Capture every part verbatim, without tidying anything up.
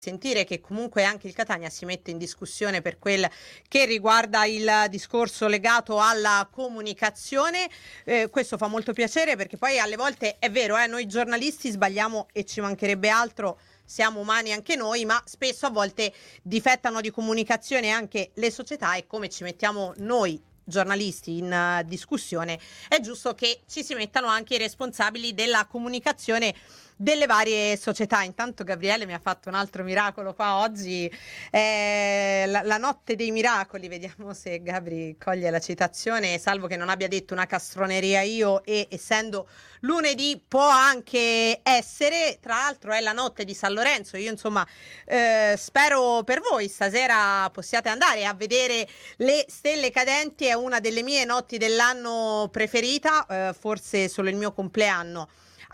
Sentire che comunque anche il Catania si mette in discussione per quel che riguarda il discorso legato alla comunicazione. Eh, questo fa molto piacere, perché poi alle volte è vero, eh, noi giornalisti sbagliamo e ci mancherebbe altro, siamo umani anche noi, ma spesso a volte difettano di comunicazione anche le società, e come ci mettiamo noi giornalisti in uh, discussione, è giusto che ci si mettano anche i responsabili della comunicazione delle varie società. Intanto Gabriele mi ha fatto un altro miracolo qua oggi, eh, la, la notte dei miracoli. Vediamo se Gabri coglie la citazione, salvo che non abbia detto una castroneria io, e essendo lunedì può anche essere. Tra l'altro è la notte di San Lorenzo, io insomma eh, spero per voi stasera possiate andare a vedere le stelle cadenti. È una delle mie notti dell'anno preferita, eh, forse solo il mio compleanno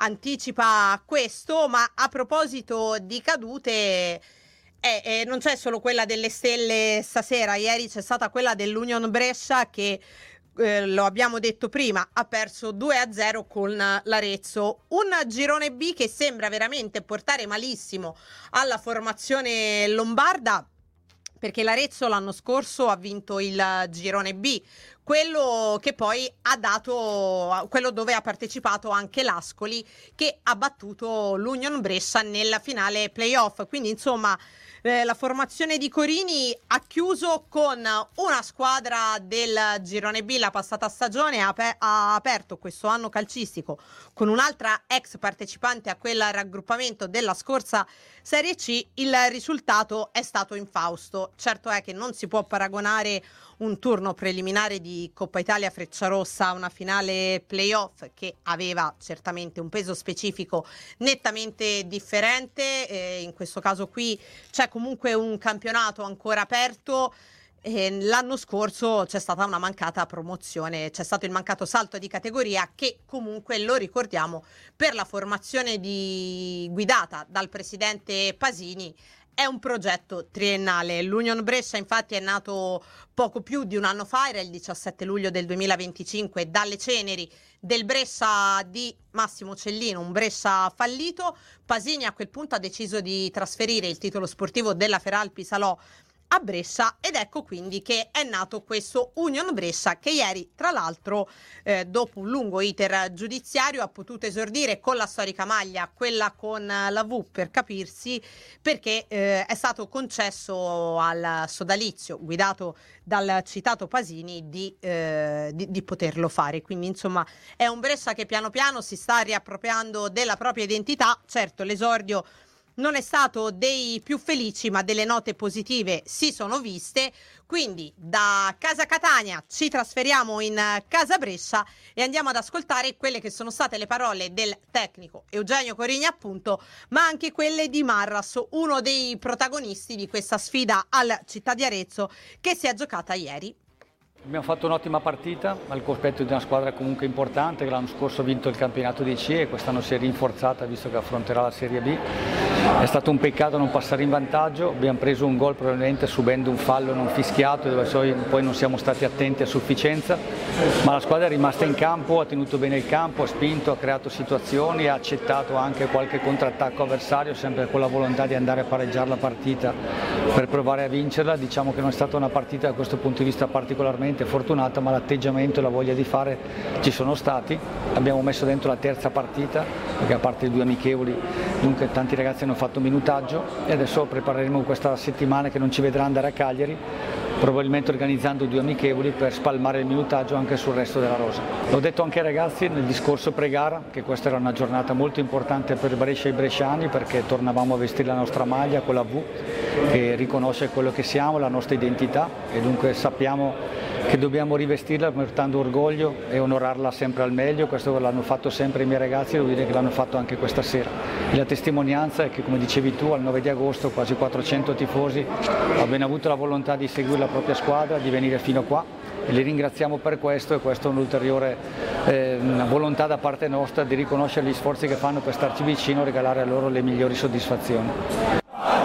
anticipa questo. Ma a proposito di cadute, eh, eh, non c'è solo quella delle stelle stasera. Ieri c'è stata quella dell'Union Brescia che, eh, lo abbiamo detto prima, ha perso due a zero con l'Arezzo. Un girone B che sembra veramente portare malissimo alla formazione lombarda, perché l'Arezzo l'anno scorso ha vinto il girone B, quello che poi ha dato, quello dove ha partecipato anche l'Ascoli, che ha battuto l'Union Brescia nella finale playoff. Quindi insomma eh, la formazione di Corini ha chiuso con una squadra del girone B la passata stagione, ha, aper- ha aperto questo anno calcistico con un'altra ex partecipante a quel raggruppamento della scorsa Serie C. Il risultato è stato infausto. Certo è che non si può paragonare un turno preliminare di Coppa Italia Frecciarossa a una finale playoff, che aveva certamente un peso specifico nettamente differente. Eh, in questo caso qui c'è comunque un campionato ancora aperto. Eh, l'anno scorso c'è stata una mancata promozione, c'è stato il mancato salto di categoria, che comunque, lo ricordiamo, per la formazione di, guidata dal presidente Pasini, è un progetto triennale. L'Union Brescia infatti è nato poco più di un anno fa, era il diciassette luglio del duemilaventicinque, dalle ceneri del Brescia di Massimo Cellino, un Brescia fallito. Pasini a quel punto ha deciso di trasferire il titolo sportivo della Feralpi Salò a Brescia, ed ecco quindi che è nato questo Union Brescia, che ieri tra l'altro eh, dopo un lungo iter giudiziario ha potuto esordire con la storica maglia, quella con la V per capirsi, perché eh, è stato concesso al sodalizio guidato dal citato Pasini di, eh, di, di poterlo fare. Quindi insomma è un Brescia che piano piano si sta riappropriando della propria identità. Certo, l'esordio non è stato dei più felici, ma delle note positive si sono viste. Quindi da Casa Catania ci trasferiamo in Casa Brescia e andiamo ad ascoltare quelle che sono state le parole del tecnico Eugenio Corini, appunto, ma anche quelle di Marras, uno dei protagonisti di questa sfida al Città di Arezzo che si è giocata ieri. Abbiamo fatto un'ottima partita al cospetto di una squadra comunque importante, che l'anno scorso ha vinto il campionato di C e quest'anno si è rinforzata visto che affronterà la Serie B. È stato un peccato non passare in vantaggio, abbiamo preso un gol probabilmente subendo un fallo non fischiato, dove poi non siamo stati attenti a sufficienza, ma la squadra è rimasta in campo, ha tenuto bene il campo, ha spinto, ha creato situazioni, ha accettato anche qualche contrattacco avversario, sempre con la volontà di andare a pareggiare la partita per provare a vincerla. Diciamo che non è stata una partita da questo punto di vista particolarmente fortunata, ma l'atteggiamento e la voglia di fare ci sono stati. Abbiamo messo dentro la terza partita, perché a parte i due amichevoli dunque tanti ragazzi hanno fatto minutaggio, e adesso prepareremo questa settimana che non ci vedrà andare a Cagliari, probabilmente organizzando due amichevoli per spalmare il minutaggio anche sul resto della rosa. L'ho detto anche ai ragazzi nel discorso pre-gara che questa era una giornata molto importante per Brescia e i bresciani, perché tornavamo a vestire la nostra maglia con la V che riconosce quello che siamo, la nostra identità, e dunque sappiamo che dobbiamo rivestirla portando orgoglio e onorarla sempre al meglio. Questo l'hanno fatto sempre i miei ragazzi, devo dire che l'hanno fatto anche questa sera. E la testimonianza è che, come dicevi tu, al nove di agosto quasi quattrocento tifosi abbiano avuto la volontà di seguire la propria squadra, di venire fino qua, e li ringraziamo per questo, e questo è un'ulteriore eh, volontà da parte nostra di riconoscere gli sforzi che fanno per starci vicino e regalare a loro le migliori soddisfazioni. Sì,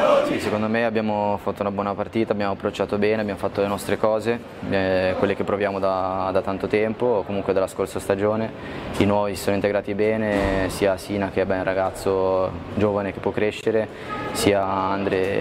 secondo me abbiamo fatto una buona partita, abbiamo approcciato bene, abbiamo fatto le nostre cose, eh, quelle che proviamo da, da tanto tempo, comunque dalla scorsa stagione. I nuovi si sono integrati bene, sia Sina che è un ragazzo giovane che può crescere, sia Andre